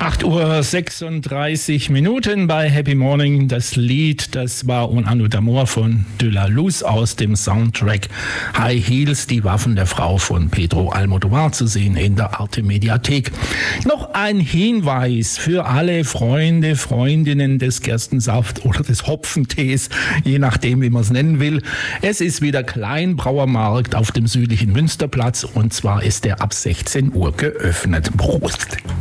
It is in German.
8:36 bei Happy Morning. Das Lied, das war Un Anno d'Amour von De La Luz aus dem Soundtrack High Heels, die Waffen der Frau von Pedro Almodovar, zu sehen in der Arte Mediathek. Noch ein Hinweis für alle Freunde, Freundinnen des Gerstensaft oder des Hopfentees, je nachdem, wie man es nennen will. Es ist wieder Kleinbrauermarkt auf dem südlichen Münsterplatz, und zwar ist der ab 16 Uhr geöffnet. Prost!